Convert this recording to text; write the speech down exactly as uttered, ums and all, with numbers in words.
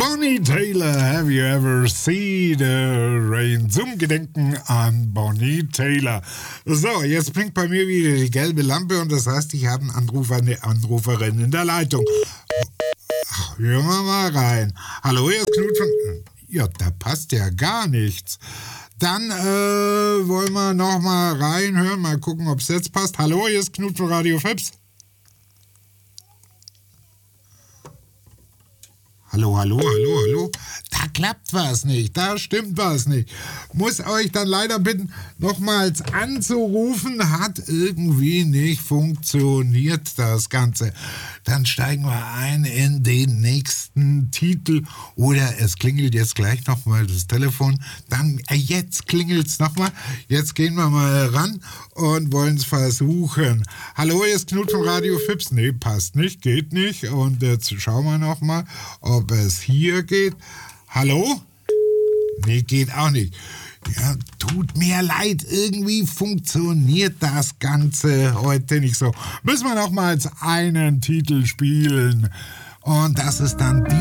Bonnie Tyler, have you ever seen the rain? Zum Gedenken an Bonnie Tyler. So, jetzt blinkt bei mir wieder die gelbe Lampe und das heißt, ich habe einen Anrufer, eine Anruferin in der Leitung. Ach, hören wir mal rein. Hallo, hier ist Knut von... Ja, da passt ja gar nichts. Dann äh, wollen wir noch mal reinhören, mal gucken, ob es jetzt passt. Hallo, hier ist Knut von Radio Fips. Hallo, hallo, hallo, hallo. Da klappt was nicht, da stimmt was nicht. Muss euch dann leider bitten, nochmals anzurufen. Hat irgendwie nicht funktioniert, das Ganze. Dann steigen wir ein in den nächsten Titel. Oder es klingelt jetzt gleich nochmal das Telefon. Dann, äh, jetzt klingelt es nochmal. Jetzt gehen wir mal ran und wollen es versuchen. Hallo, hier ist Knut von Radio Fips. Nee, passt nicht, geht nicht. Und jetzt schauen wir nochmal, ob es hier geht. Hallo? Nee, geht auch nicht. Ja, tut mir leid, irgendwie funktioniert das Ganze heute nicht so. Müssen wir nochmals einen Titel spielen. Und das ist dann die